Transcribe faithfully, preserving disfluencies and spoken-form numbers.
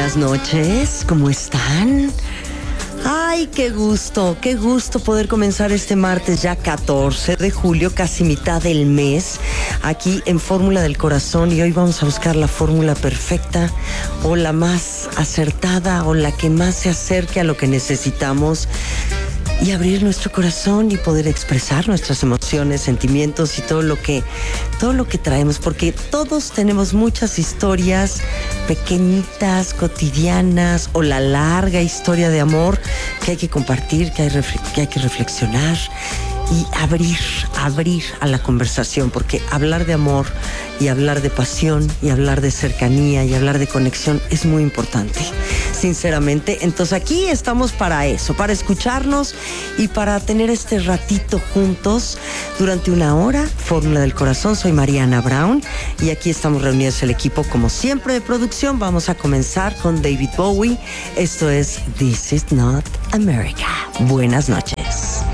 buenas noches, ¿cómo están? Ay, qué gusto, qué gusto poder comenzar este martes ya catorce de julio, casi mitad del mes, aquí en Fórmula del Corazón, y hoy vamos a buscar la fórmula perfecta o la más acertada o la que más se acerque a lo que necesitamos y abrir nuestro corazón y poder expresar nuestras emociones, sentimientos y todo lo que todo lo que traemos, porque todos tenemos muchas historias pequeñitas, cotidianas, o la larga historia de amor que hay que compartir, que hay, refle- que hay que reflexionar y abrir, abrir a la conversación, porque hablar de amor y hablar de pasión y hablar de cercanía y hablar de conexión es muy importante, sinceramente. Entonces aquí estamos para eso, para escucharnos y para tener este ratito juntos durante una hora. Fórmula del Corazón, soy Mariana Brown y aquí estamos reunidos el equipo como siempre de producción. Vamos a comenzar con David Bowie. Esto es This Is Not America. Buenas noches.